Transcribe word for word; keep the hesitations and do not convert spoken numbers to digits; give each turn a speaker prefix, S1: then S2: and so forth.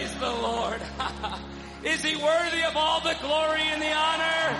S1: Praise the Lord. Is he worthy of all the glory and the honor?